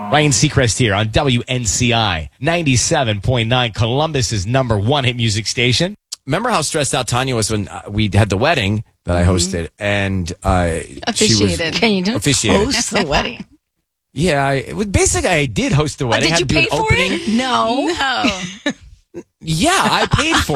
Ryan Seacrest here on WNCI 97.9, Columbus's #1 hit music station. Remember how stressed out Tanya was when we had the wedding that I hosted, and Officiated. Can you officiated. host the wedding? Yeah, basically I did host the wedding. Did I you had to do pay an for opening. it? No. No. Yeah, I paid for